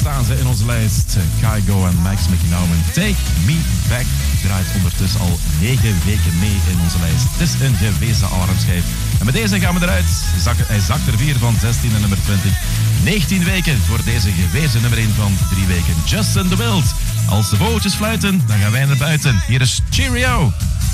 staan ze in onze lijst. Kygo en Max McNauman. Take Me Back draait ondertussen al 9 weken mee in onze lijst. Het is een gewezen alarmschijf. En met deze gaan we eruit. Hij zakt er 4 van 16 naar nummer 20. 19 weken voor deze gewezen nummer 1 van 3 weken. Justin DeWild. Als de vogeltjes fluiten, dan gaan wij naar buiten. Hier is Cheerio.